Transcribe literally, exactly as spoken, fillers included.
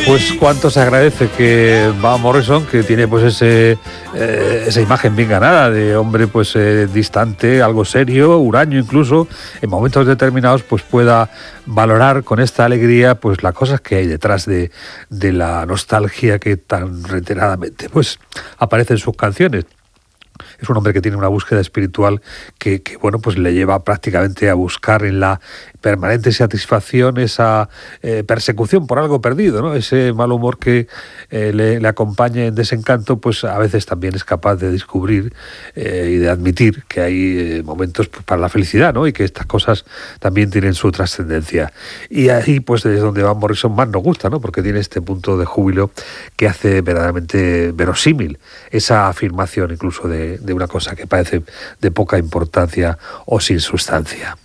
Pues cuánto se agradece que Van Morrison, que tiene pues ese eh, esa imagen bien ganada de hombre pues eh, distante, algo serio, huraño incluso, en momentos determinados pues pueda valorar con esta alegría pues las cosas que hay detrás de, de la nostalgia que tan reiteradamente pues aparece en sus canciones. Es un hombre que tiene una búsqueda espiritual que, que, bueno, pues le lleva prácticamente a buscar en la permanente satisfacción esa eh, persecución por algo perdido, ¿no? Ese mal humor que eh, le, le acompaña en Desencanto, pues a veces también es capaz de descubrir eh, y de admitir que hay eh, momentos pues, para la felicidad, ¿no? Y que estas cosas también tienen su trascendencia. Y ahí pues es donde Van Morrison más nos gusta, ¿no? Porque tiene este punto de júbilo que hace verdaderamente verosímil esa afirmación incluso de, de una cosa que parece de poca importancia o sin sustancia.